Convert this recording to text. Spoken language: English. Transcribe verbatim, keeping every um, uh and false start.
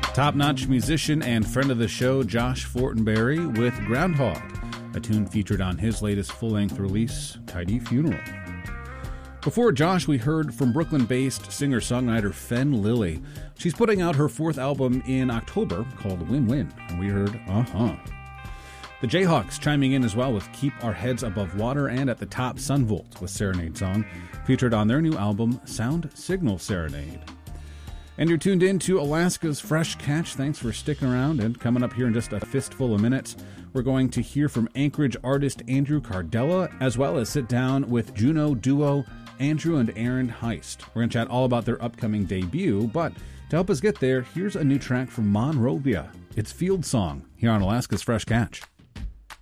Top-notch musician and friend of the show, Josh Fortenberry, with Groundhog, a tune featured on his latest full-length release, Tidy Funeral. Before Josh, we heard from Brooklyn-based singer-songwriter Fen Lily. She's putting out her fourth album in October called Win Win, and we heard Uh-huh. The Jayhawks chiming in as well with Keep Our Heads Above Water, and at the top, Sunvolt with Serenade Song, featured on their new album, Sound Signal Serenade. And you're tuned in to Alaska's Fresh Catch. Thanks for sticking around. And coming up here in just a fistful of minutes, we're going to hear from Anchorage artist Andrew Cardella, as well as sit down with Juneau duo Andrew and Aaron Heist. We're going to chat all about their upcoming debut, but to help us get there, here's a new track from Monrovia. It's Field Song here on Alaska's Fresh Catch.